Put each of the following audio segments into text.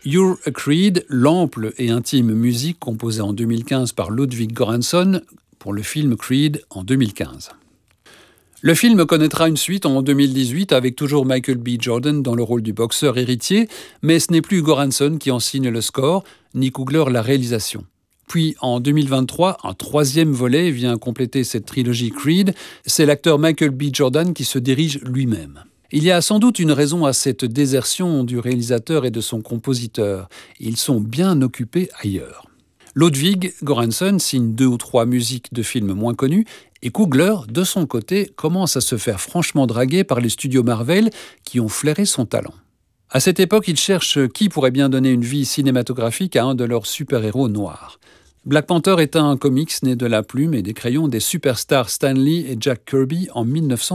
You're a Creed, l'ample et intime musique composée en 2015 par Ludwig Göransson pour le film Creed en 2015. Le film connaîtra une suite en 2018 avec toujours Michael B. Jordan dans le rôle du boxeur héritier, mais ce n'est plus Göransson qui en signe le score, ni Coogler la réalisation. Puis en 2023, un troisième volet vient compléter cette trilogie Creed, c'est l'acteur Michael B. Jordan qui se dirige lui-même. Il y a sans doute une raison à cette désertion du réalisateur et de son compositeur. Ils sont bien occupés ailleurs. Ludwig Göransson signe 2 ou 3 musiques de films moins connus et Coogler, de son côté, commence à se faire franchement draguer par les studios Marvel qui ont flairé son talent. À cette époque, ils cherchent qui pourrait bien donner une vie cinématographique à un de leurs super-héros noirs. Black Panther est un comics né de la plume et des crayons des superstars Stan Lee et Jack Kirby en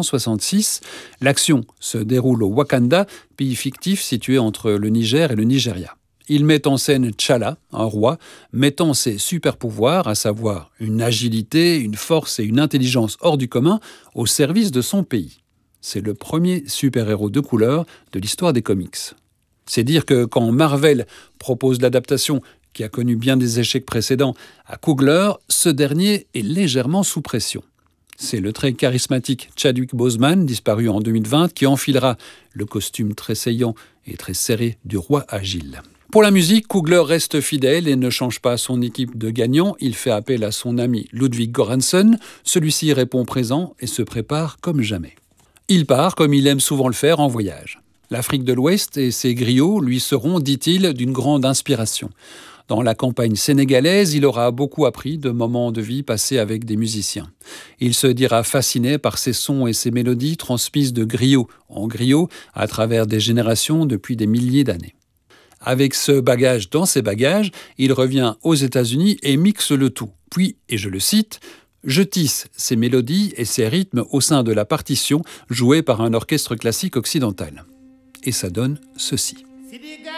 1966. L'action se déroule au Wakanda, pays fictif situé entre le Niger et le Nigeria. Il met en scène T'Challa, un roi, mettant ses super-pouvoirs, à savoir une agilité, une force et une intelligence hors du commun, au service de son pays. C'est le premier super-héros de couleur de l'histoire des comics. C'est dire que quand Marvel propose l'adaptation qui a connu bien des échecs précédents à Coogler, ce dernier est légèrement sous pression. C'est le très charismatique Chadwick Boseman, disparu en 2020, qui enfilera le costume très saillant et très serré du roi agile. Pour la musique, Coogler reste fidèle et ne change pas son équipe de gagnants. Il fait appel à son ami Ludwig Göransson. Celui-ci répond présent et se prépare comme jamais. Il part, comme il aime souvent le faire, en voyage. L'Afrique de l'Ouest et ses griots lui seront, dit-il, d'une grande inspiration. Dans la campagne sénégalaise, il aura beaucoup appris de moments de vie passés avec des musiciens. Il se dira fasciné par ces sons et ces mélodies transmises de griot en griot à travers des générations depuis des milliers d'années. Avec ce bagage dans ses bagages, il revient aux États-Unis et mixe le tout. Puis, et je le cite, « Je tisse ces mélodies et ces rythmes au sein de la partition jouée par un orchestre classique occidental. » Et ça donne ceci.